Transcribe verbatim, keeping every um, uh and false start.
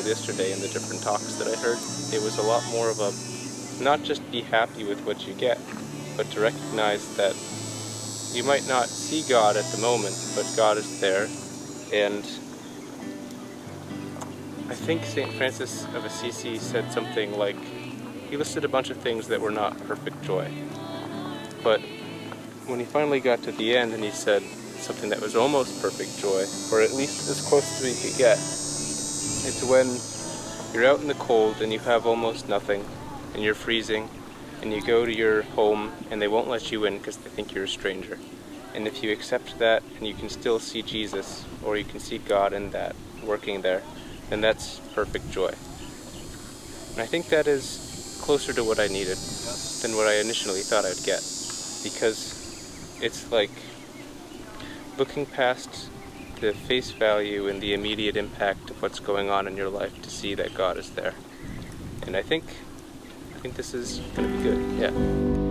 yesterday in the different talks that I heard, it was a lot more of a, not just be happy with what you get, but to recognize that you might not see God at the moment, but God is there. And I think Saint Francis of Assisi said something like, he listed a bunch of things that were not perfect joy. But when he finally got to the end and he said something that was almost perfect joy, or at least as close as we could get, it's when you're out in the cold and you have almost nothing, and you're freezing, and you go to your home and they won't let you in because they think you're a stranger. And if you accept that and you can still see Jesus, or you can see God in that, working there, then that's perfect joy. And I think that is closer to what I needed than what I initially thought I'd get, because it's like looking past the face value and the immediate impact of what's going on in your life to see that God is there. And I think I think this is going to be good, yeah.